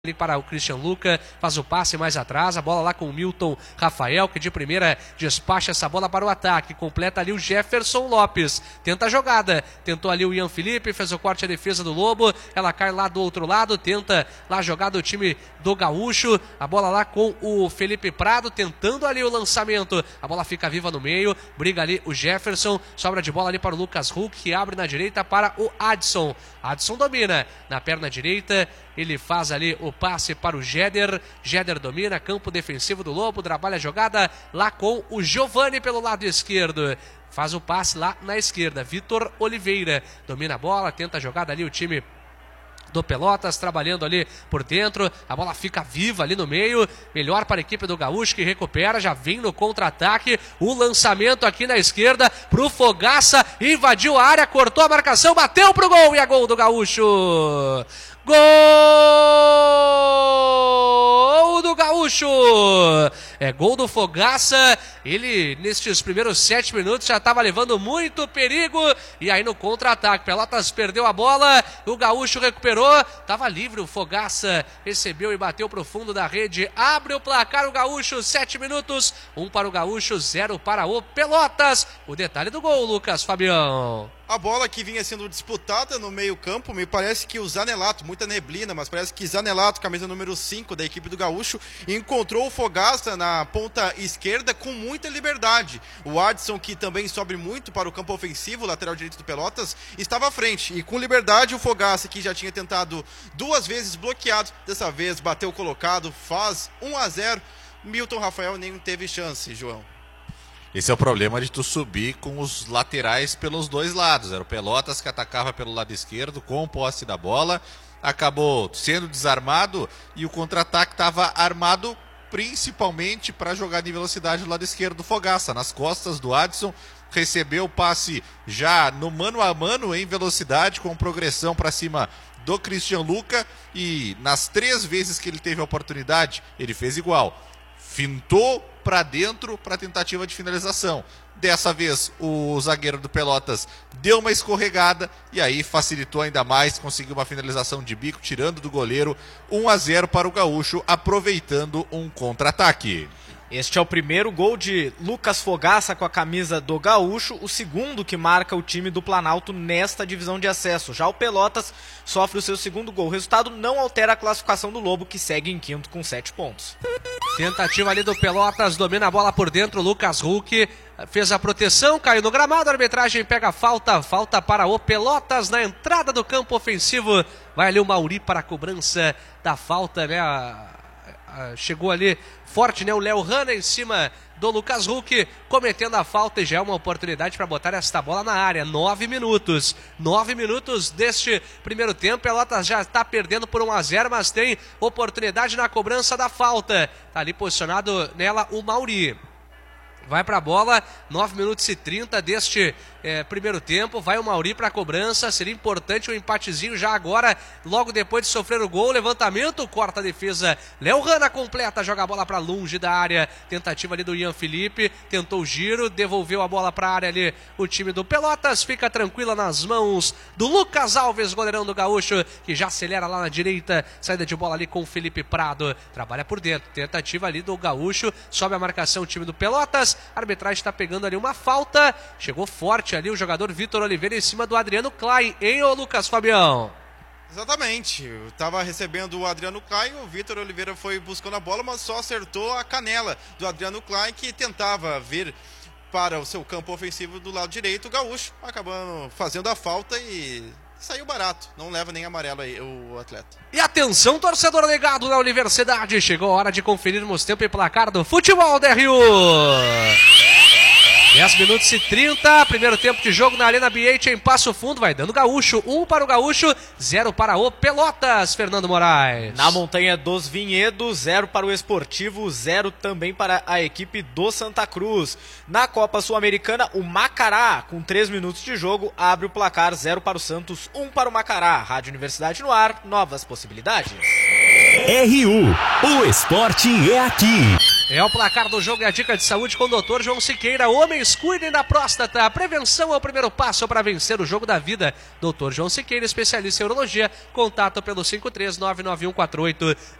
ali para o Christian Luca, faz o passe mais atrás, a bola lá com o Milton Rafael, que de primeira despacha essa bola para o ataque, completa ali o Jefferson Lopes, tenta a jogada, tentou ali o Ian Felipe, fez o corte à defesa do Lobo, ela cai lá do outro lado, tenta lá a jogada do time do Gaúcho, a bola lá com o Felipe Prado, tentando ali o lançamento, a bola fica viva no meio, briga ali o Jefferson, sobra de bola ali para o Lucas Huck, que abre na direita para o Adson, Adson domina na perna direita, ele faz ali o passe para o Jeder domina, campo defensivo do Lobo, trabalha a jogada lá com o Giovani pelo lado esquerdo, faz o passe lá na esquerda, Vitor Oliveira domina a bola, tenta a jogada ali o time do Pelotas, trabalhando ali por dentro, a bola fica viva ali no meio, melhor para a equipe do Gaúcho, que recupera, já vem no contra-ataque, o lançamento aqui na esquerda, pro Fogaça, invadiu a área, cortou a marcação, bateu pro gol, e é gol do Gaúcho! Gol do Gaúcho! É gol do Fogaça, ele nestes primeiros 7 minutos já estava levando muito perigo, e aí no contra-ataque, Pelotas perdeu a bola, o Gaúcho recuperou, estava livre, o Fogaça recebeu e bateu para o fundo da rede, abre o placar o Gaúcho, 7 minutos, 1 para o Gaúcho, 0 para o Pelotas. O detalhe do gol, Lucas Fabião. A bola que vinha sendo disputada no meio campo, me parece que o Zanelato, muita neblina, mas parece que Zanelato, camisa número 5 da equipe do Gaúcho, encontrou o Fogaça na ponta esquerda com muita liberdade. O Adson, que também sobe muito para o campo ofensivo, lateral direito do Pelotas, estava à frente. E com liberdade o Fogaça, que já tinha tentado 2 vezes bloqueado, dessa vez bateu colocado, faz 1-0. Milton Rafael nem teve chance, João. Esse é o problema de tu subir com os laterais pelos dois lados. Era o Pelotas que atacava pelo lado esquerdo com posse da bola, acabou sendo desarmado e o contra-ataque estava armado principalmente para jogar em velocidade do lado esquerdo do Fogaça, nas costas do Adson, recebeu o passe já no mano a mano em velocidade com progressão para cima do Christian Luca e nas 3 vezes que ele teve a oportunidade, ele fez igual. Fintou para dentro para tentativa de finalização. Dessa vez o zagueiro do Pelotas deu uma escorregada e aí facilitou ainda mais, conseguiu uma finalização de bico, tirando do goleiro. 1-0 para o Gaúcho, aproveitando um contra-ataque. Este é o primeiro gol de Lucas Fogaça com a camisa do Gaúcho, o segundo que marca o time do Planalto nesta divisão de acesso. Já o Pelotas sofre o seu segundo gol. O resultado não altera a classificação do Lobo, que segue em quinto com 7 pontos. Tentativa ali do Pelotas, domina a bola por dentro, Lucas Huck fez a proteção, caiu no gramado, a arbitragem pega a falta para o Pelotas na entrada do campo ofensivo. Vai ali o Mauri para a cobrança da falta, né? Chegou ali forte, né? O Léo Hanna em cima do Lucas Huck, cometendo a falta, e já é uma oportunidade para botar esta bola na área. 9 minutos deste primeiro tempo. Pelotas já está perdendo por 1-0, mas tem oportunidade na cobrança da falta. Tá ali posicionado nela o Mauri. Vai para a bola, 9 minutos e 30 deste primeiro tempo, vai o Mauri para a cobrança, seria importante um empatezinho já agora, logo depois de sofrer o gol, levantamento, corta a defesa, Léo Hanna completa, joga a bola para longe da área, tentativa ali do Ian Felipe, tentou o giro, devolveu a bola para a área ali, o time do Pelotas fica tranquila nas mãos do Lucas Alves, goleirão do Gaúcho, que já acelera lá na direita, saída de bola ali com o Felipe Prado, trabalha por dentro, tentativa ali do Gaúcho, sobe a marcação o time do Pelotas, a arbitragem está pegando ali uma falta, chegou forte ali o jogador Vitor Oliveira em cima do Adriano Klein, hein, ô Lucas Fabião? Exatamente, estava recebendo o Adriano Klein, o Vitor Oliveira foi buscando a bola, mas só acertou a canela do Adriano Klein, que tentava vir para o seu campo ofensivo do lado direito, o Gaúcho acabando fazendo a falta e saiu barato, não leva nem amarelo aí o atleta. E atenção, torcedor ligado na Universidade, chegou a hora de conferirmos tempo e placar do futebol da RU. 10 minutos e 30, primeiro tempo de jogo na Arena BH em Passo Fundo, vai dando Gaúcho, 1 para o Gaúcho, 0 para o Pelotas, Fernando Moraes. Na Montanha dos Vinhedos, 0 para o Esportivo, 0 também para a equipe do Santa Cruz. Na Copa Sul-Americana, o Macará, com 3 minutos de jogo, abre o placar, 0 para o Santos, 1 para o Macará. Rádio Universidade no ar, novas possibilidades. RU, o esporte é aqui. É o placar do jogo e a dica de saúde com o Dr. João Siqueira. Homens, cuidem da próstata. A prevenção é o primeiro passo para vencer o jogo da vida. Dr. João Siqueira, especialista em urologia. Contato pelo 5399148